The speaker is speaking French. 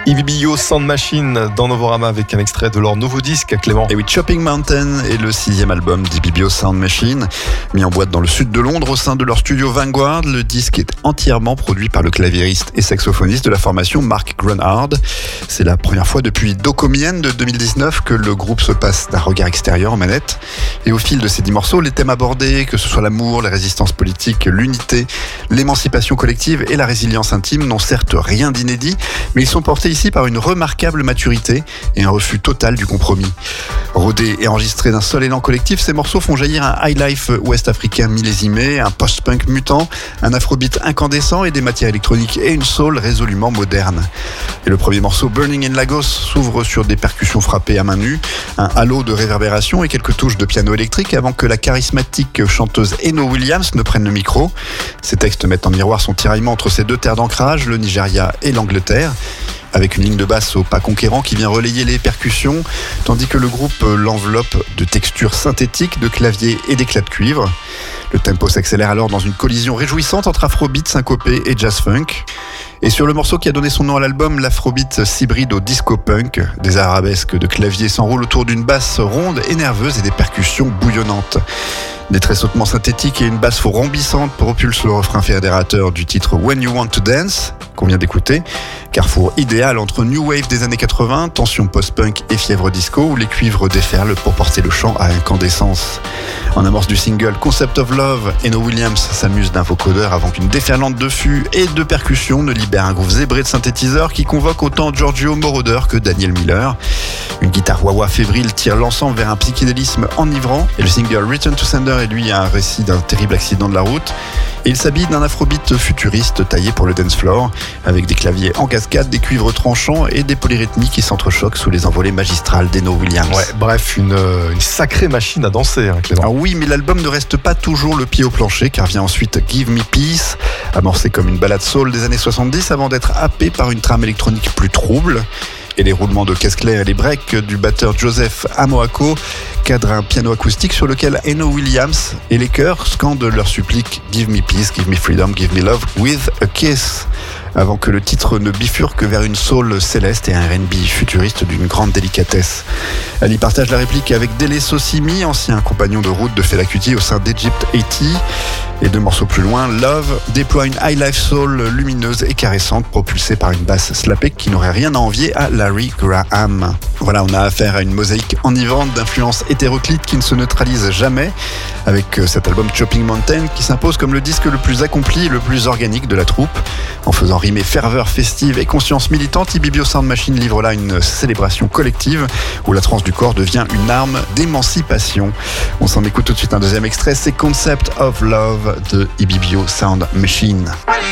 Ibibio Sound Machine dans Novorama avec un extrait de leur nouveau disque, Clément. Et oui, Chopping Mountain est le 6e album d'Ibibio Sound Machine, mis en boîte dans le sud de Londres au sein de leur studio Vanguard. Le disque est entièrement produit par le claviériste et saxophoniste de la formation Mark Grunhard. C'est la première fois depuis Dokomien de 2019 que le groupe se passe d'un regard extérieur aux manettes. Et au fil de ces 10 morceaux, les thèmes abordés, que ce soit l'amour, la résistance politique, l'unité, l'émancipation collective et la résilience intime, n'ont certes rien d'inédit, mais ils sont portés ici par une remarquable maturité et un refus total du compromis. Rodés et enregistrés d'un seul élan collectif, ces morceaux font jaillir un high-life ouest-africain millésimé, un post-punk mutant, un afrobeat incandescent et des matières électroniques et une soul résolument moderne. Et le premier morceau, Burning in Lagos, s'ouvre sur des percussions frappées à main nue, un halo de réverbération et quelques touches de piano électrique avant que la charismatique chanteuse Eno Williams ne prenne le micro. Ces textes mettent en miroir son tiraillement entre ces deux terres d'ancrage, le Nigeria et l'Angleterre, avec une ligne de basse au pas conquérant qui vient relayer les percussions, tandis que le groupe l'enveloppe de textures synthétiques, de claviers et d'éclats de cuivre. Le tempo s'accélère alors dans une collision réjouissante entre afrobeat syncopé et jazz funk. Et sur le morceau qui a donné son nom à l'album, l'afrobeat s'hybride au disco punk. Des arabesques de claviers s'enroulent autour d'une basse ronde et nerveuse et des percussions bouillonnantes. Des tressautements synthétiques et une basse rombissante propulsent le refrain fédérateur du titre When You Want to Dance, qu'on vient d'écouter. Carrefour idéal entre New Wave des années 80, tension post-punk et fièvre disco, où les cuivres déferlent pour porter le chant à incandescence. En amorce du single Concept of Love, Eno Williams s'amuse d'un vocodeur avant qu'une déferlante de fûts et de percussions ne libère un groove zébré de synthétiseurs qui convoque autant Giorgio Moroder que Daniel Miller. Une guitare wah-wah fébrile tire l'ensemble vers un psychédélisme enivrant, et le single Return to Sender est lui un récit d'un terrible accident de la route. Et il s'habille d'un afrobeat futuriste taillé pour le dance floor, avec des claviers en cascade, des cuivres tranchants et des polyrythmies qui s'entrechoquent sous les envolées magistrales d'Eno Williams. Ouais, bref, une sacrée machine à danser, Clément. Ah oui, mais l'album ne reste pas toujours le pied au plancher, car vient ensuite Give Me Peace, amorcé comme une balade soul des années 70 avant d'être happé par une trame électronique plus trouble. Et les roulements de caisse claire et les breaks du batteur Joseph Amoako cadrent un piano acoustique sur lequel Eno Williams et les chœurs scandent leur supplique Give me peace, give me freedom, give me love with a kiss, avant que le titre ne bifurque vers une soul céleste et un R&B futuriste d'une grande délicatesse. Elle y partage la réplique avec Dele Sosimi, ancien compagnon de route de Fela Kuti au sein d'Egypt 80. Et 2 morceaux plus loin, Love déploie une high life soul lumineuse et caressante propulsée par une basse slappée qui n'aurait rien à envier à Larry Graham. Voilà, on a affaire à une mosaïque enivrante d'influences hétéroclites qui ne se neutralisent jamais, avec cet album Chopping Mountain qui s'impose comme le disque le plus accompli et le plus organique de la troupe. En faisant rimer ferveur festive et conscience militante, Ibibio Sound Machine livre là une célébration collective où la transe du corps devient une arme d'émancipation. On s'en écoute tout de suite un deuxième extrait, c'est Concept of Love de Ibibio Sound Machine.